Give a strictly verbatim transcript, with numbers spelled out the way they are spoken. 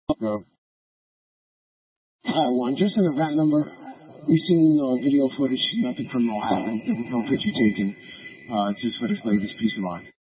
Go. Hi, one. Just an event number. We've seen uh, video footage. Nothing criminal happened. There was no picture taken. Uh, just for this latest piece of art.